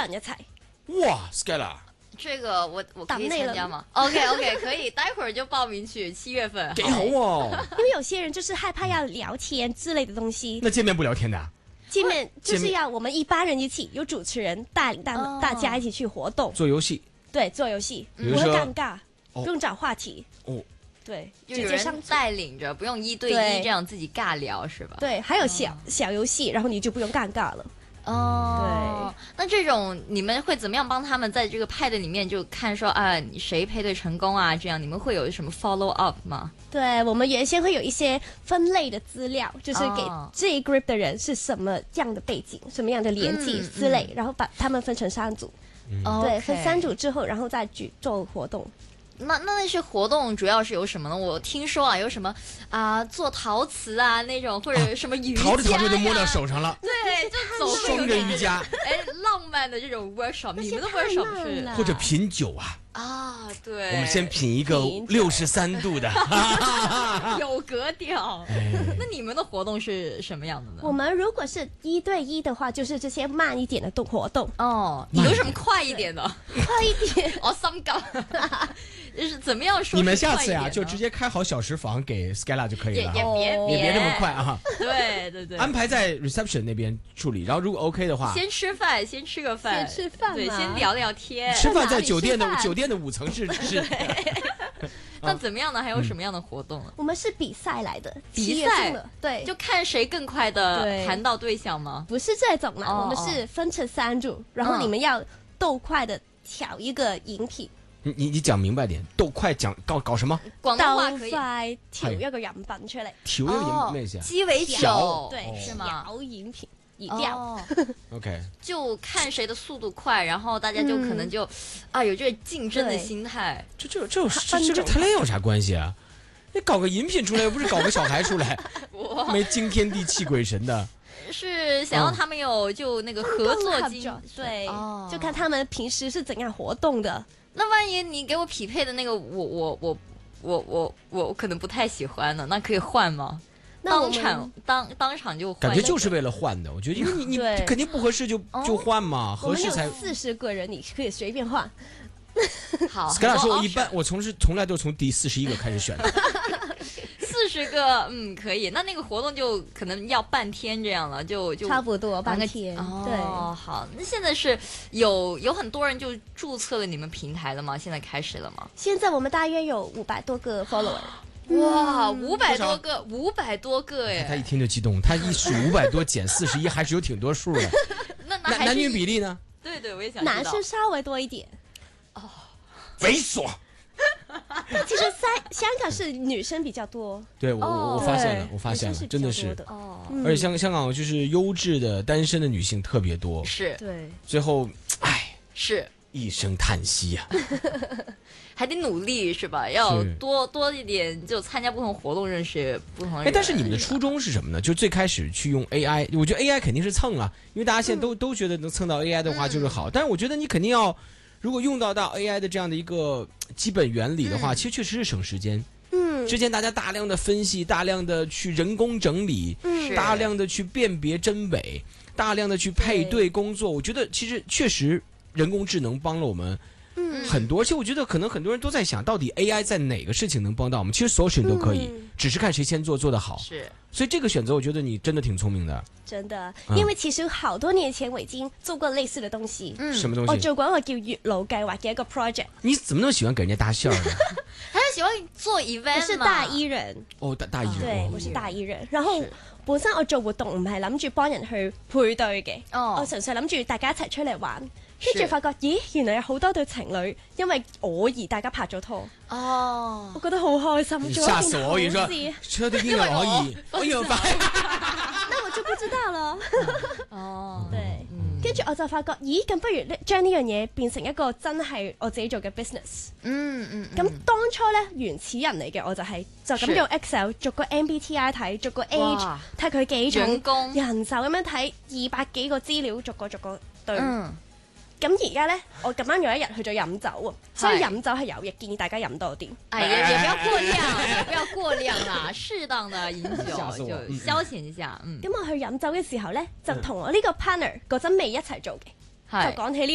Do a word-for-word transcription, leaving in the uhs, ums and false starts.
人一齊。 哇 ，Scala， 这个我我可以参加吗 ？OK OK， 可以，待会儿就报名去，七月份。 几好哦。 因为有些人就是害怕要聊天之类的东西。 那见面不聊天的、啊？ 见面就是要我们一班人一起，有主持人带领大、哦、大家一起去活动， 做游戏。 对，做游戏不会尴尬，哦、不用找话题。 哦， 对， 就有人带领着，不用一对一这样自己尬聊，是吧？ 对，还有小、哦、小游戏，然后你就不用尴尬了。 哦，对，那这种你们会怎么样帮他们在这个派对里面就看说啊，谁配对成功啊？这样你们会有什么 follow up 吗？ 对，我们原先会有一些分类的资料，就是给这一 group 的人是什么样的背景、什么样的年纪之类、嗯嗯，然后把他们分成三组。嗯、对， okay. 分三组之后，然后再去做活动。 那那那些活动主要是有什么呢？我听说啊，有什么啊、呃、做陶瓷啊那种，或者什么瑜伽、啊， 陶着陶着就摸到手上了。 对，就走双人瑜伽， 哎，浪漫的这种 workshop， 你们的 workshop 是或者品酒啊。 啊，对， 我们先品一个六十三度的， 有格调。那你们的活动是什么样的呢？ 我们如果是一对一的话，就是这些慢一点的动活动。 哦，有什么快一点的？ 快一点， 哦，心急。就是怎么样说？ 你们下次呀，就直接开好小时房给 Scala 就可以了， 也别也别这么快啊。 对对对， 安排在 reception 那边处理，然后如果 OK 的话， 先吃饭，先吃个饭， 先吃饭， 对，先聊聊天。 吃饭在酒店的酒店的五层是是。 那怎么样呢？还有什么样的活动呢？ 我们是比赛来的， 比赛对， 就看谁更快的谈到对象吗？ 不是这种啦，我们是分成三组，然后你们要斗快的挑一个饮品。 你你你讲明白點，鬥快講搞搞什麼？ 廣東話可以。 鬥快調一個飲品出嚟。 調一個飲品咩意思啊？ 雞尾酒， 對， 是嗎？ 調飲品，飲料。 OK。 就看誰的速度快，然後大家就可能就、嗯、啊有這個競爭的心態。 這這這這這這談戀愛有啥關係啊？你搞個飲品出來，又不是搞個小孩出來，沒驚天地泣鬼神的。 是想要他們有就那個合作精、 嗯，對、哦，就看他們平時是怎樣活動的。 那萬一你給我匹配的那個我我我我我我可能不太喜歡呢，那可以換嗎？當場當當場就換、那個、 感覺就是為了換的，我覺得因為你你肯定不合適就就換嘛，合適才。 四十個人你可以隨便換。 好 ，Scala說我一般我從是從來都從第四十一個開始選的。 四十個，嗯，可以。那那個活動就可能要半天這樣了，就就差不多半天。 哦， 對， 好。那現在是有有很多人就註冊了你們平台了嗎？現在開始了嗎？ 現在我們大約有五百多個 follower。 哇，五百多個，五百多個耶！ 他一聽就激動，他一數五百多減四十一，還是有挺多數的。 那那男女比例呢？ 對對，我也想知道。 男生稍微多一點。 哦， 猥瑣。 其實在香港是女生比較多。 對，我我我發現了，我發現了，真的是。 哦。 而且香香港就是優質的單身的女性特別多。 是。 對。 最後，唉， 是一聲嘆息呀。 還得努力是吧？要多多一點，就參加不同活動，認識不同人。 哎，但是你們的初衷是什麼呢？就最開始去用 A I， 我覺得 A I 肯定是蹭啊，因為大家現在都、嗯、都覺得能蹭到 A I 的話就是好。嗯、但是我覺得你肯定要。如果用到到 A I 的這樣的一個基本原理的話，嗯、其實確實是省時間。 嗯， 之前大家大量的分析，大量的去人工整理， 嗯， 大量的去辨別真偽，大量的去配對工作，我覺得其實確實人工智能幫了我們很多。而且我覺得可能很多人都在想，到底 A I 在哪個事情能幫到我們？其實所有事情都可以，嗯、只是看誰先做做得好。 是。 所以這個選擇，我覺得你真的挺聰明的。 真的，因為其實好多年前我已經做過類似的東西。 嗯，什麼東西？ 我做過一個叫月老計劃嘅一個 project。 你怎麼那麼喜歡給人家搭線呢？ 還是喜歡做 event？ 我是大一人。 哦，大大一人。 對，我是大一人。然後本身我做活動唔係諗住幫人去配對嘅， 哦， 我純粹諗住大家一齊出嚟玩。跟住發覺，咦，原來有好多對情侶因為我而大家拍咗拖。 哦， 我覺得好開心。 嚇死我！我跟你說，車對邊個可以？我有發。 那我就不知道了。 哦， 對，跟住我就發覺，咦，咁不如將呢樣嘢變成一個真係我自己做嘅 business。 嗯嗯。 咁當初咧原始人嚟嘅，我就係就咁用 Excel 逐個 M B T I 睇，逐個 age 睇佢幾重， 人工人手咁樣睇二百幾個資料，逐個逐個對。 嗯。 咁而家咧，我咁啱有一日去咗飲酒喎，所以飲酒係有益，建議大家飲多啲。 哎呀，也不要過量，也不要過量啦，適當的飲酒就消遣一下。嗯。 咁我去飲酒嘅時候咧，就同我呢個 partner 嗰陣未一齊做嘅，就講起呢